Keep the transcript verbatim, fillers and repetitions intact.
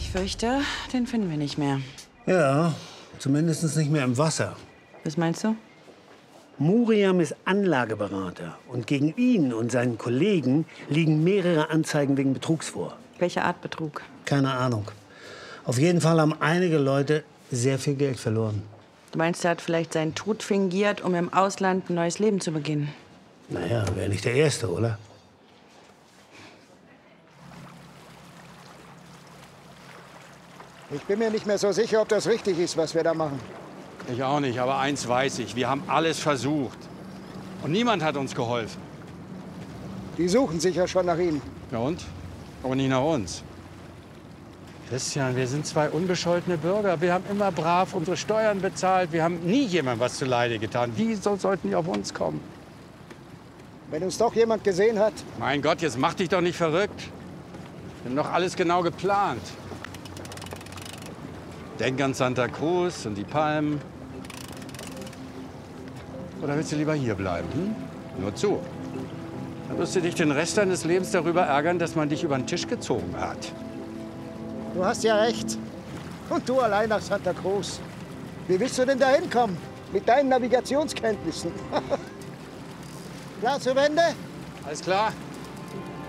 Ich fürchte, den finden wir nicht mehr. Ja, zumindest nicht mehr im Wasser. Was meinst du? Muriam ist Anlageberater. Und gegen ihn und seinen Kollegen liegen mehrere Anzeigen wegen Betrugs vor. Welche Art Betrug? Keine Ahnung. Auf jeden Fall haben einige Leute sehr viel Geld verloren. Du meinst, er hat vielleicht seinen Tod fingiert, um im Ausland ein neues Leben zu beginnen? Naja, wäre nicht der Erste, oder? Ich bin mir nicht mehr so sicher, ob das richtig ist, was wir da machen. Ich auch nicht, aber eins weiß ich. Wir haben alles versucht. Und niemand hat uns geholfen. Die suchen sicher schon nach Ihnen. Ja und? Aber nicht nach uns. Christian, wir sind zwei unbescholtene Bürger. Wir haben immer brav unsere Steuern bezahlt. Wir haben nie jemandem was zuleide getan. Wieso sollten die auf uns kommen? Wenn uns doch jemand gesehen hat. Mein Gott, jetzt mach dich doch nicht verrückt. Wir haben doch alles genau geplant. Denk an Santa Cruz und die Palmen. Oder willst du lieber hier bleiben? Hm? Nur zu. Dann wirst du dich den Rest deines Lebens darüber ärgern, dass man dich über den Tisch gezogen hat. Du hast ja recht. Und du allein nach Santa Cruz. Wie willst du denn da hinkommen? Mit deinen Navigationskenntnissen. Klar zur Wende? Alles klar?